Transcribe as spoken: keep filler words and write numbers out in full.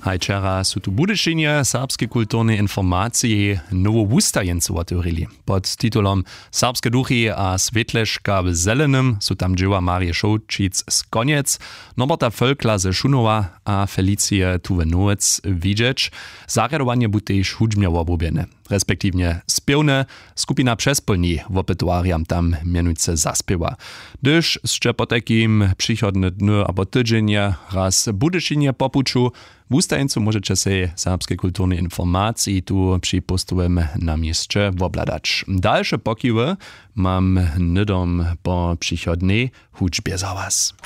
Hajčera su tu budešenje serbske kulturne informacije nowo wustajencu otvorili. Pod titulom Serbske duchy a svetleška w zelenym su tam dzieła Marie Šoučić z Koniec, Norberta Völkla ze Šunova a Felicie Tuvenowec widzieć. Zarjadowanie bu tež hudźbnje obrobiene, respektywnie spiewne. Skupina Przespolni wopytuariam tam mianujce zaspiewa. Gdyż z potakim przychodne dny albo tydzienie raz budešenje popuczu, w ustajencu możecie się serbskie kulturne informacje tu przy postowym na mieście obladać. Dalsze pokiwy mam nydom po przychodnej hudźbie za was.